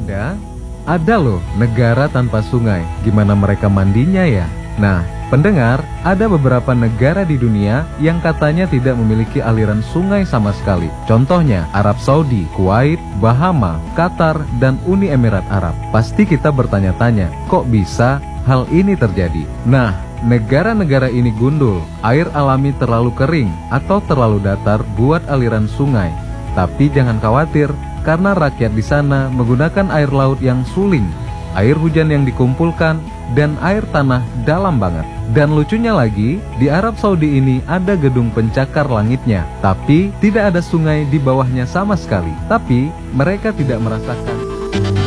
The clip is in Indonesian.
Anda, ada loh negara tanpa sungai. Gimana mereka mandinya ya? Nah, pendengar, ada beberapa negara di dunia yang katanya tidak memiliki aliran sungai sama sekali. Contohnya Arab Saudi, Kuwait, Bahama, Qatar, dan Uni Emirat Arab. Pasti kita bertanya-tanya, kok bisa hal ini terjadi? Nah, negara-negara ini gundul, air alami terlalu kering atau terlalu datar buat aliran sungai. Tapi jangan khawatir, karena rakyat di sana menggunakan air laut yang suling, air hujan yang dikumpulkan, dan air tanah dalam banget. Dan lucunya lagi, di Arab Saudi ini ada gedung pencakar langitnya, tapi tidak ada sungai di bawahnya sama sekali. Tapi mereka tidak merasakan